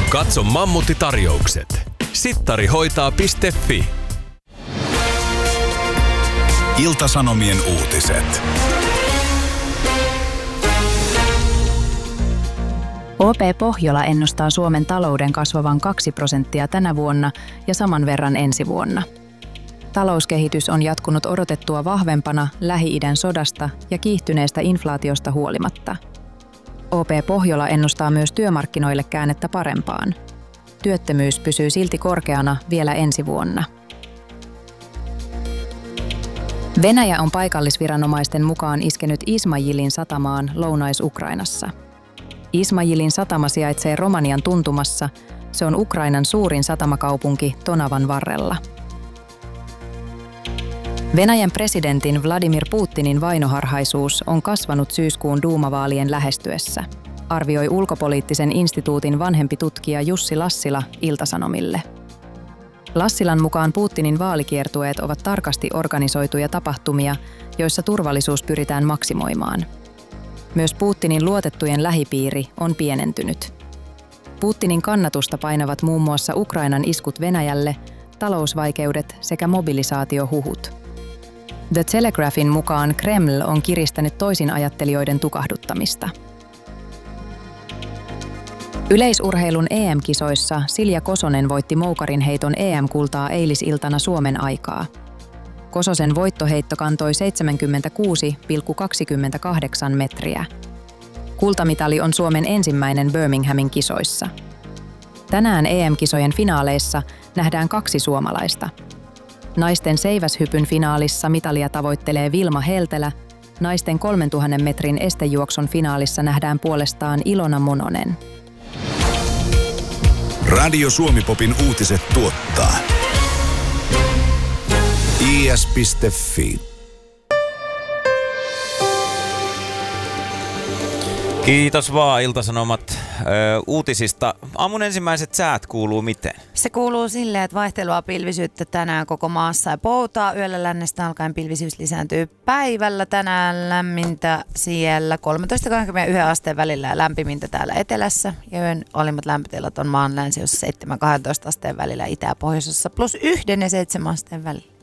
Katso Mammutti-tarjoukset. Sittarihoitaa.fi. Ilta-Sanomien uutiset. OP Pohjola ennustaa Suomen talouden kasvavan 2% tänä vuonna ja saman verran ensi vuonna. Talouskehitys on jatkunut odotettua vahvempana Lähi-idän sodasta ja kiihtyneestä inflaatiosta huolimatta. OP Pohjola ennustaa myös työmarkkinoille käännettä parempaan. Työttömyys pysyy silti korkeana vielä ensi vuonna. Venäjä on paikallisviranomaisten mukaan iskenyt Izmajilin satamaan Lounais-Ukrainassa. Izmajilin satama sijaitsee Romanian tuntumassa. Se on Ukrainan suurin satamakaupunki Tonavan varrella. Venäjän presidentin Vladimir Putinin vainoharhaisuus on kasvanut syyskuun duumavaalien lähestyessä, arvioi ulkopoliittisen instituutin vanhempi tutkija Jussi Lassila Ilta-Sanomille. Lassilan mukaan Putinin vaalikiertueet ovat tarkasti organisoituja tapahtumia, joissa turvallisuus pyritään maksimoimaan. Myös Putinin luotettujen lähipiiri on pienentynyt. Putinin kannatusta painavat muun muassa Ukrainan iskut Venäjälle, talousvaikeudet sekä mobilisaatiohuhut. The Telegraphin mukaan Kreml on kiristänyt toisinajattelijoiden tukahduttamista. Yleisurheilun EM-kisoissa Silja Kosonen voitti moukarinheiton EM-kultaa eilisiltana Suomen aikaa. Kososen voittoheitto kantoi 76,28 metriä. Kultamitali on Suomen ensimmäinen Birminghamin kisoissa. Tänään EM-kisojen finaaleissa nähdään 2 suomalaista. Naisten seiväshypyn finaalissa mitalia tavoittelee Vilma Heltelä, naisten 3000 metrin estejuoksun finaalissa nähdään puolestaan Ilona Mononen. Radio Suomi-popin uutiset tuottaa is.fi. Kiitos vaan Ilta-Sanomat uutisista. Aamun ensimmäiset säät kuuluu miten? Se kuuluu silleen, että vaihtelua pilvisyyttä tänään koko maassa ja poutaa. Yöllä lännestä alkaen pilvisyys lisääntyy päivällä. Tänään lämmintä siellä 13-21 asteen välillä ja lämpimintä täällä etelässä. Ja yön alimmat lämpötilat on maan länsiosassa 7-12 asteen välillä, itä- ja pohjoisessa +1 ja 7 asteen välillä.